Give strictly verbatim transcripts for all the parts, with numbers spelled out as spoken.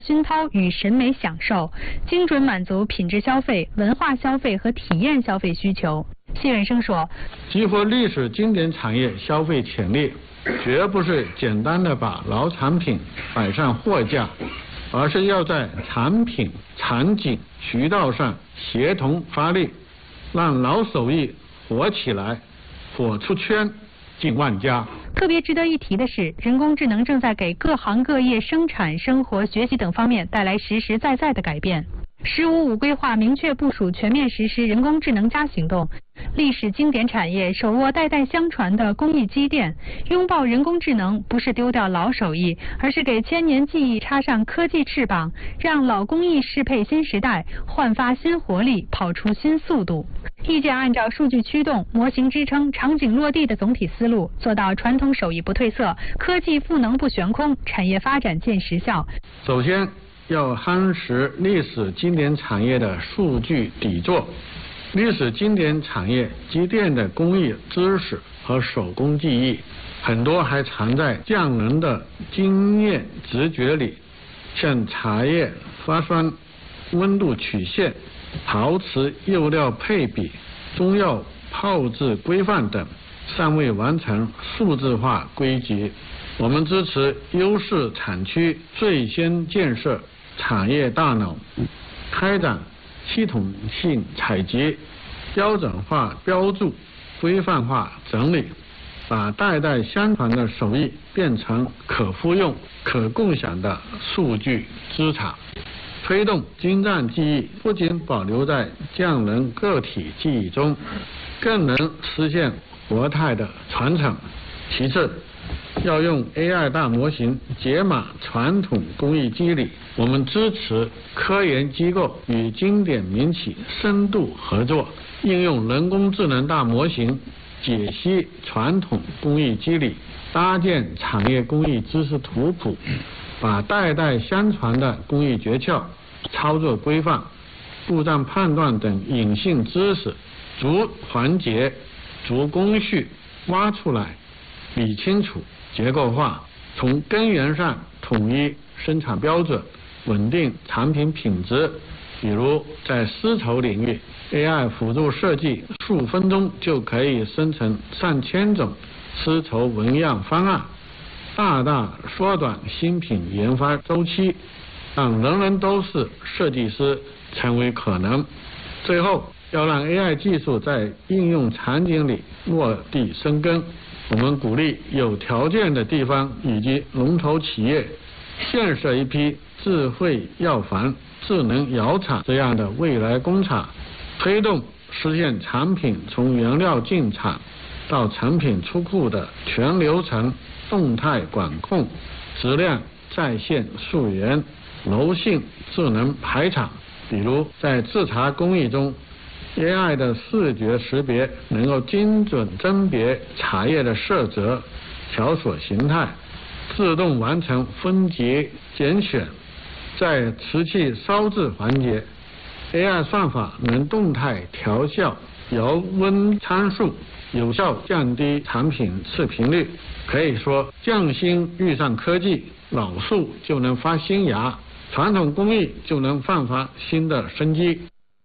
熏陶与审美享受，精准满足品质消费、文化消费和体验消费需求。谢远生说， 激活历史经典产业消费潜力，绝不是简单的把老产品摆上货架，而是要在产品、场景、渠道上协同发力，让老手艺火起来，火出圈，进万家。 特别值得一提的是，人工智能正在给各行各业生产、生活、学习等方面带来实实在在的改变。“十五五”规划明确部署全面实施人工智能加行动，历史经典产业手握代代相传的工艺积淀，拥抱人工智能不是丢掉老手艺，而是给千年技艺插上科技翅膀，让老工艺适配新时代，焕发新活力，跑出新速度。意见按照数据驱动、模型支撑、场景落地的总体思路，做到传统手艺不褪色，科技赋能不悬空，产业发展见实效。 首先要夯实历史经典产业的数据底座，历史经典产业积淀的工艺知识和手工技艺，很多还藏在匠人的经验直觉里，像茶叶发酸、温度曲线、陶瓷釉料配比、中药泡制规范等，尚未完成数字化归集。我们支持优势产区最先建设产业大脑，开展系统性采集、标准化标注、规范化整理，把代代相传的手艺变成可复用、可共享的数据资产。推动精湛技艺不仅保留在匠人个体技艺中，更能实现活态的传承。其次，要用 A I 大模型解码传统工艺机理，我们支持科研机构与经典民企深度合作，应用人工智能大模型解析传统工艺机理，搭建产业工艺知识图谱，把代代相传的工艺诀窍、操作规范、故障判断等隐性知识逐环节、逐工序挖出来，理清楚、结构化，从根源上统一生产标准，稳定产品品质。比如在丝绸领域， A I 辅助设计数分钟就可以生成上千种丝绸纹样方案，大大缩短新品研发周期，让人人都是设计师成为可能。最后，要让 A I 技术在应用场景里落地生根，我们鼓励有条件的地方以及龙头企业建设一批智慧药房、智能窑厂这样的未来工厂，推动实现产品从原料进厂到成品出库的全流程动态管控，质量在线溯源，柔性智能排场。比如在制茶工艺中， A I 的视觉识别能够精准甄别茶叶的色泽、条索形态，自动完成分级拣选。在瓷器烧制环节， A I 算法能动态调校窑温参数，有效降低产品次频率。可以说，匠心遇上科技，老树就能发新芽，传统工艺就能焕发新的生机。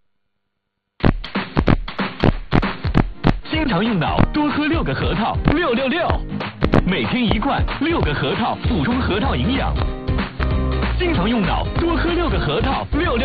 经常用脑，多喝六个核桃，六六六，每天一罐，六个核桃补充核桃营养。经常用脑，多喝六个核桃，六六。